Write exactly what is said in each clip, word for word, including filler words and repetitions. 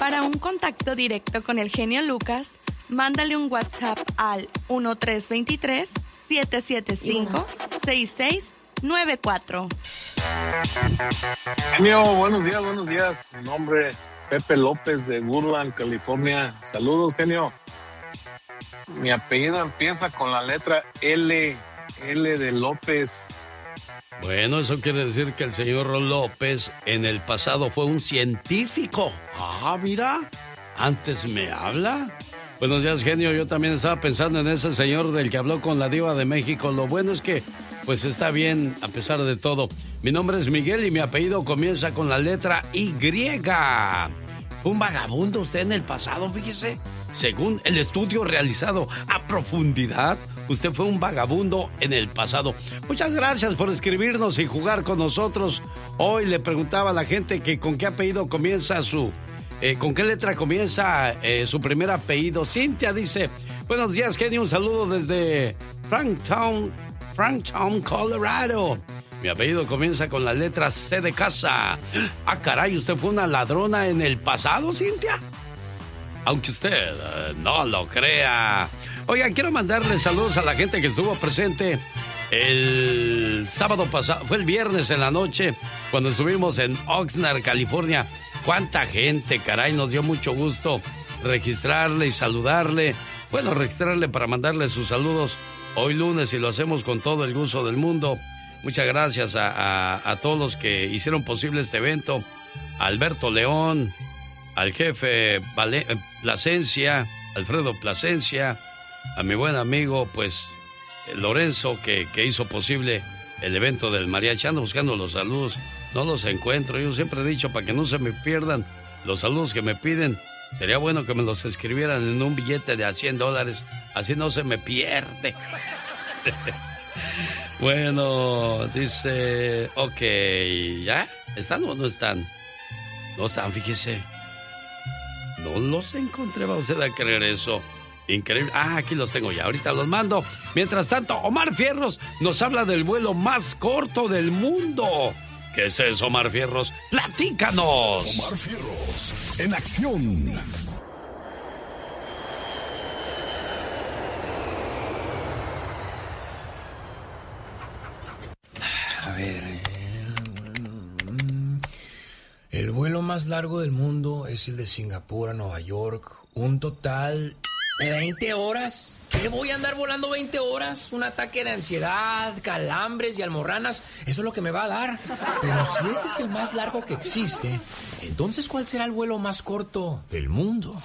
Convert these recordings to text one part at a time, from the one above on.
Para un contacto directo con el genio Lucas, mándale un WhatsApp al uno tres dos tres, siete siete cinco, seis seis nueve cuatro. Genio, buenos días, buenos días. Mi nombre es Pepe López de Woodland, California. Saludos, genio. Mi apellido empieza con la letra L, L de López. Bueno, eso quiere decir que el señor López en el pasado fue un científico. Ah, mira, antes me habla. Buenos días, genio. Yo también estaba pensando en ese señor del que habló con la diva de México. Lo bueno es que, pues, está bien a pesar de todo. Mi nombre es Miguel y mi apellido comienza con la letra Y. ¿Fue un vagabundo usted en el pasado, fíjese? Según el estudio realizado a profundidad, usted fue un vagabundo en el pasado. Muchas gracias por escribirnos y jugar con nosotros. Hoy le preguntaba a la gente que con qué apellido comienza su... Eh, ¿Con qué letra comienza eh, su primer apellido? Cintia dice, buenos días, genio, un saludo desde Franktown, Franktown, Colorado. Mi apellido comienza con la letra C de casa. Ah, caray, ¿usted fue una ladrona en el pasado, Cintia? Aunque usted uh, no lo crea. Oigan, quiero mandarle saludos a la gente que estuvo presente el sábado pasado, fue el viernes en la noche, cuando estuvimos en Oxnard, California. Cuánta gente, caray, nos dio mucho gusto registrarle y saludarle. Bueno, registrarle para mandarle sus saludos hoy lunes y lo hacemos con todo el gusto del mundo. Muchas gracias a, a, a todos los que hicieron posible este evento. A Alberto León, al jefe Vale, Plasencia, Alfredo Plasencia, a mi buen amigo, pues, Lorenzo, que, que hizo posible el evento del mariachi. Ando buscando los saludos, no los encuentro. Yo siempre he dicho, para que no se me pierdan los saludos que me piden, sería bueno que me los escribieran en un billete de a cien dólares, así no se me pierde. Bueno, dice, ok, ¿ya? ¿Están o no están? No están, fíjese. No los encontré, va usted a creer eso. Increíble. Ah, aquí los tengo ya, ahorita los mando. Mientras tanto, Omar Fierros nos habla del vuelo más corto del mundo. ¿Qué es eso, Omar Fierros? ¡Platícanos! Omar Fierros, en acción. A ver... El vuelo más largo del mundo es el de Singapur a Nueva York. Un total de veinte horas. ¿Qué voy a andar volando veinte horas? Un ataque de ansiedad, calambres y almorranas. Eso es lo que me va a dar. Pero si este es el más largo que existe, entonces ¿cuál será el vuelo más corto del mundo?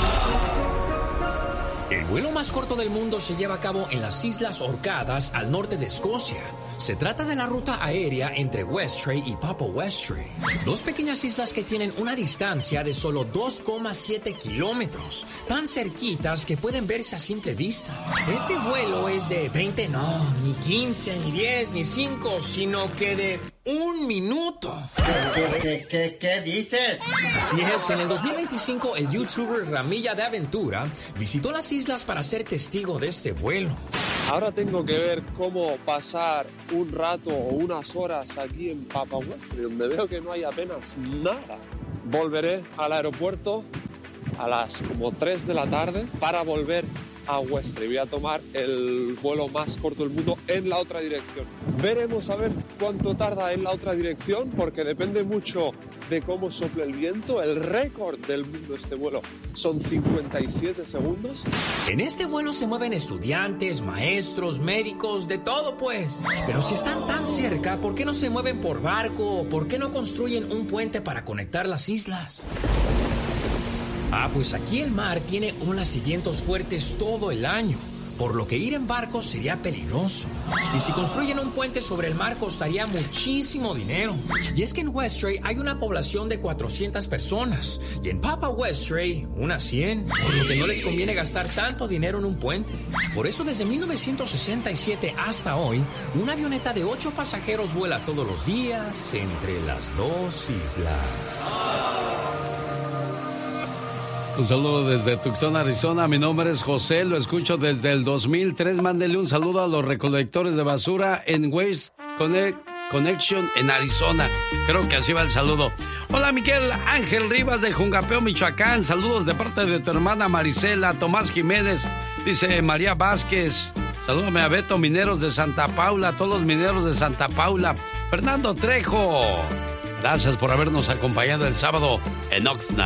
El vuelo más corto del mundo se lleva a cabo en las Islas Orcadas, al norte de Escocia. Se trata de la ruta aérea entre Westray y Papa Westray, dos pequeñas islas que tienen una distancia de solo dos coma siete kilómetros, tan cerquitas que pueden verse a simple vista. Este vuelo es de veinte, no, ni quince, ni diez, ni cinco, sino que de un minuto. ¿Qué, qué, qué, qué dices? Así es, en el dos mil veinticinco el youtuber Ramilla de Aventura visitó las islas para ser testigo de este vuelo. Ahora tengo que ver cómo pasar un rato o unas horas aquí en Papa Westray, donde veo que no hay apenas nada. Volveré al aeropuerto a las como tres de la tarde para volver a Westray. Voy a tomar el vuelo más corto del mundo en la otra dirección. Veremos a ver cuánto tarda en la otra dirección, porque depende mucho de cómo sople el viento. El récord del mundo de este vuelo son cincuenta y siete segundos. En este vuelo se mueven estudiantes, maestros, médicos, de todo pues. Pero si están tan cerca, ¿por qué no se mueven por barco? ¿Por qué no construyen un puente para conectar las islas? Ah, pues aquí el mar tiene olas y vientos fuertes todo el año, por lo que ir en barco sería peligroso. Y si construyen un puente sobre el mar costaría muchísimo dinero. Y es que en Westray hay una población de cuatrocientas personas y en Papa Westray unas cien, por lo que no les conviene gastar tanto dinero en un puente. Por eso desde mil novecientos sesenta y siete hasta hoy, una avioneta de ocho pasajeros vuela todos los días entre las dos islas. Un saludo desde Tucson, Arizona. Mi nombre es José, lo escucho desde el dos mil tres. Mándele un saludo a los recolectores de basura en Waste Connect, Connection en Arizona. Creo que así va el saludo. Hola, Miguel Ángel Rivas de Jungapeo, Michoacán. Saludos de parte de tu hermana Marisela. Tomás Jiménez, dice María Vázquez. Salúdame a Beto Mineros de Santa Paula, a todos los mineros de Santa Paula. Fernando Trejo, gracias por habernos acompañado el sábado en Oxnard.